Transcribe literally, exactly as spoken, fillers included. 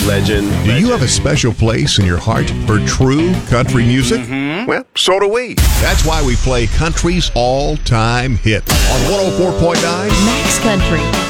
Legend. Do you have a special place in your heart for true country music? Mm-hmm. Well, so do we. That's why we play country's all-time hit on one oh four point nine Max Country.